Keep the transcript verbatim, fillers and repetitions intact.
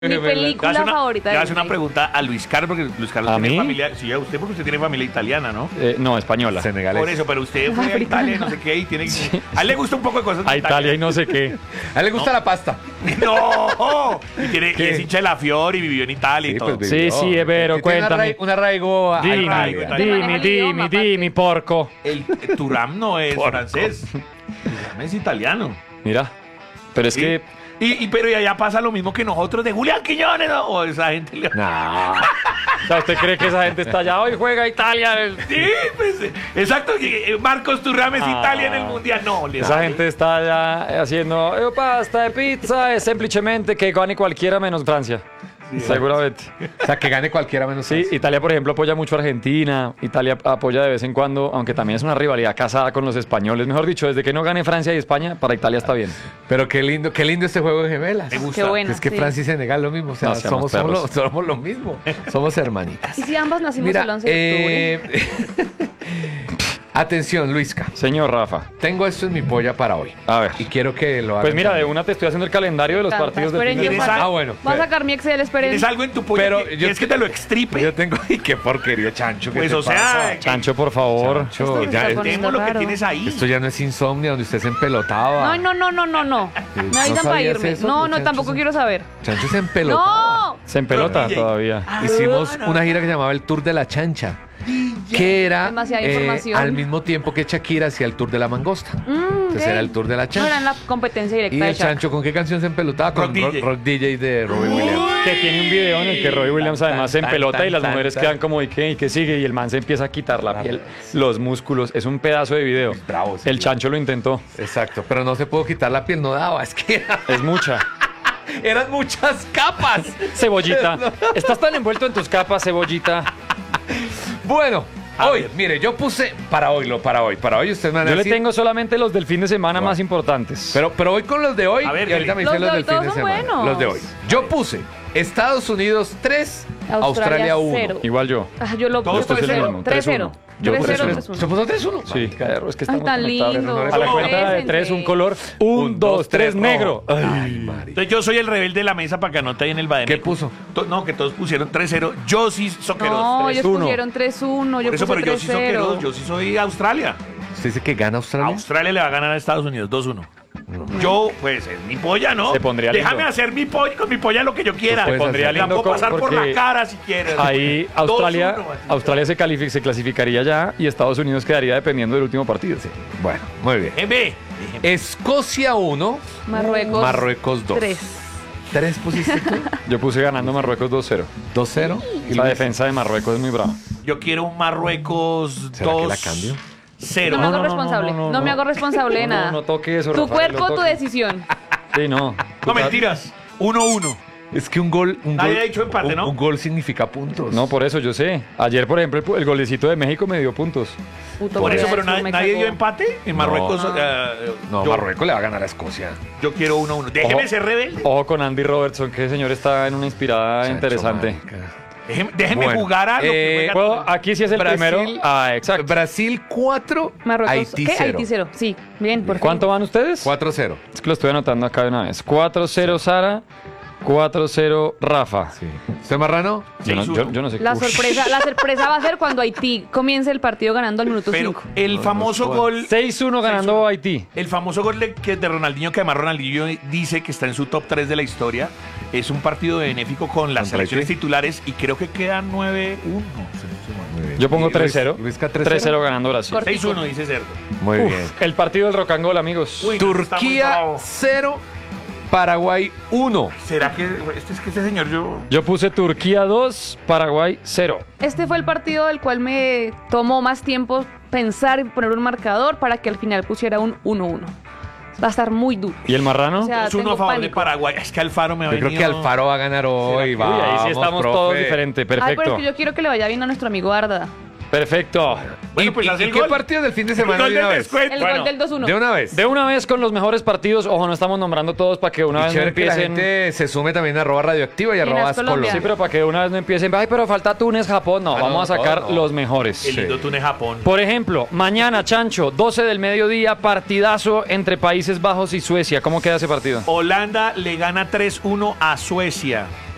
Mi película Le hace una- favorita Le de hace una Disney. pregunta a Luis Carlos, porque Luis Carlos ¿A tiene mí? familia. Sí, a usted, porque usted tiene familia italiana, ¿no? Eh, no, española. Senegalés. Por eso, pero usted fue a Italia, no sé qué, y tiene. A él le gusta un poco de cosas. de A Italia y no sé qué. A él le gusta la pasta. ¡No! Y, tiene, y ¿Qué? es hincha de la Fiore y vivió en Italia y Sí, todo. pues, Sí, vivió. sí, Evero, Que tiene un cuéntame. arrai- Un arraigo a Dime, arraigo, Italia. Italia. dime, Maneja el dime, idioma, dime, porco. El, el Turam no es Porco. francés. Turam es italiano. Mira, pero es Sí. que Y, y pero y allá pasa lo mismo que nosotros de Julián Quiñones, ¿no? O esa gente. le- No. o sea, ¿usted cree que esa gente está allá? Hoy juega Italia. Sí, pues, eh, exacto. que, eh, Marcos Turam es Ah. Italia en el mundial. No, le Esa vale. gente está allá haciendo "Eh, pasta de pizza, es simplemente que gane cualquiera menos Francia. Seguramente. O sea, que gane cualquiera menos Sí, Francia. Italia, por ejemplo, apoya mucho a Argentina. Italia apoya de vez en cuando, aunque también es una rivalidad casada con los españoles. Mejor dicho, desde que no gane Francia y España, para Italia está bien. Pero qué lindo, qué lindo este juego de gemelas. Me gusta. Qué bueno. Es que sí. Francia y Senegal lo mismo. O sea, No seamos somos, somos, lo, perros. somos lo mismo. Somos hermanitas. Y si ambas nacimos Mira, el once de octubre. eh, atención, Luisca. Señor Rafa, Tengo esto en mi polla para hoy. a ver. Y quiero que lo hagas. Pues mira, de una te estoy haciendo el calendario de los Tanta, partidos de esperen, fin de yo ¿Tienes semana. saco- Ah, bueno. Voy a pero- sacar mi Excel, esperen. ¿Tienes algo en tu pollo Pero que, yo- ¿quieres que te lo extripe? Yo tengo. ¡Ay, qué porquería, Chancho! ¿qué Pues te o sea, pasa? que- Chancho, por favor. Chancho, Esto se ya está es- poniendo Vemos lo que raro. tienes ahí. esto ya no es insomnia donde usted se empelotaba. No, no, no, no, no, no. Sí, Me ¿no avisan para sabías irme. eso? No, Que no, Chancho tampoco se- quiero saber. Chancho se empelotaba. ¡No! Se empelota D J. todavía. Hicimos una gira que se llamaba el Tour de la Chancha, que era Demasiada eh, información. al mismo tiempo que Shakira hacía el Tour de la Mangosta. Entonces ok. era el Tour de la No era en Chancha. la competencia directa Y de el Shaq. Chancho, ¿con qué canción se empelotaba? Con Rock Rock, D J. Rock D J de Robbie Williams. Que tiene un video en el que Robbie Williams además se Tan, tan, empelota y las tan, mujeres tan. quedan como, ¿y qué? ¿Y qué sigue? Y el man se empieza a quitar la piel, los músculos. Es un pedazo de video. bravo, sí. El Chancho lo intentó. Exacto, pero no se pudo quitar la piel, no daba, es que era- Es mucha. eran muchas capas. Cebollita. Estás tan envuelto en tus capas, cebollita. Bueno, A hoy, ver. mire, yo puse para hoy, lo para hoy, para hoy ustedes me van a Yo le decir, tengo solamente los del fin de semana Wow. más importantes. pero, pero voy con los de hoy A ver, y ahorita me dele. dicen Los los, de del hoy fin de todos semana. son buenos. Los de hoy. Yo puse Estados Unidos tres, Australia, Australia uno. cero. Igual yo. Ah, yo lo Todos yo puse es el cero. mismo, tres cero. Yo tres puse cero, cero. tres uno. ¿Se puso tres uno? Sí, perro, es que Ay, estamos tan conectados. lindo. A la cuenta de Présense. tres, un color. Un, dos, tres, negro. Ay, Mari. Entonces yo soy el rebelde de la mesa para que anote ahí en el bademecum. ¿Qué puso? To- No, que todos pusieron tres cero. Yo sí soqueros. No, tres. ellos uno. pusieron tres uno. Yo Por eso, puse pero yo tres sí cero. soqueros. Yo sí soy Australia. ¿Usted dice que gana Australia? Australia le va a ganar a Estados Unidos dos uno. Yo, pues, es mi polla, ¿no? Se pondría lindo. Déjame hacer mi polla con mi polla lo que yo quiera. Se pondría La lindo puedo pasar por porque la cara si quieres. Ahí Australia, dos uno, así. Australia se, califi- se clasificaría ya y Estados Unidos quedaría dependiendo del último partido. Bueno, muy bien. En B. Escocia uno, Marruecos. Marruecos dos. Tres. ¿Tres pusiste tú? Yo puse ganando Marruecos dos cero. dos cero. Y la defensa de Marruecos es muy brava. Yo quiero un Marruecos ¿Será que dos la cambio? cero. No me hago no, no, responsable. no, No, no, me no. hago responsable de No, nada. no toque eso, Tu Rafael, cuerpo, no tu toque. decisión. Sí, no. No, mentiras. uno uno. Es que un gol, un Nadie gol, ha dicho empate, un, ¿no? un gol significa puntos. No, por eso yo sé. Ayer, por ejemplo, el, el golecito de México me dio puntos. Puto Por eso, Corea pero del Sur nadie, me nadie cagó. dio empate en Marruecos. No. eh, No, yo, Marruecos le va a ganar a Escocia. yo quiero uno uno. Déjeme Ojo. ser rebelde. Ojo con Andy Robertson, que ese señor está en una inspirada Chacho, interesante. marica. Déjeme, déjeme Bueno, jugar a lo eh, que juega Puedo- todo. aquí sí es el Brasil- primero. Ah, exacto. Brasil cuatro, Marruecos. Haití ¿Qué? cero. Haití cero. Sí, bien, por fin. ¿Cuánto van ustedes? cuatro cero. Es que lo estoy anotando acá de una vez. cuatro cero Sara, cuatro cero Rafa. Sí. ¿Usted marrano? Yo no, seis yo, uno. yo no sé. La Uf. sorpresa, la sorpresa va a ser cuando Haití comience el partido ganando al minuto Pero cinco. el famoso no, gol. seis uno ganando seis uno. Haití. El famoso gol de, que de Ronaldinho, que además Ronaldinho dice que está en su top tres de la historia, es un partido benéfico con las ¿Contra selecciones Haití? titulares y creo que queda nueve uno. Muy bien. Yo pongo ¿Y tres cero. Luis- Luisca tres cero? tres cero ganando Brasil. Cortico. seis uno, dice Cerdo. Muy Uf, bien. el partido del rock and roll, amigos. Uy, no, está muy Turquía bravo. cero, Paraguay uno. ¿Será que este es que este señor yo... Yo puse Turquía dos, Paraguay cero. Este fue el partido del cual me tomó más tiempo pensar y poner un marcador para que al final pusiera un uno uno. Va a estar muy duro. ¿Y el marrano? O sea, Es uno tengo a favor de pánico. Paraguay. Es que Alfaro me ha Yo creo venido... que Alfaro va a ganar hoy. Uy, Vamos, ahí sí estamos profe. todos diferentes. Ay, pero Perfecto. es que yo quiero que le vaya bien a nuestro amigo Arda. Perfecto. Bueno, ¿Y, pues y- hace y el qué gol. partido del fin de El semana gol de una del vez? descuento. El Bueno, gol del dos uno. De una vez. De una vez con los mejores partidos. Ojo, no estamos nombrando todos para que una Y vez no chévere que la empiecen. gente se sume también a arroba radioactiva y Y en arroba las Colombia. Ascolo. Sí, pero para que una vez no empiecen. Ay, pero falta Túnez, Japón. No, Ah, vamos no, a sacar no, no. los mejores. El lindo Túnez, Japón. Por ejemplo, mañana, Chancho, doce del mediodía, partidazo entre Países Bajos y Suecia. ¿Cómo queda ese partido? Holanda le gana tres uno a Suecia.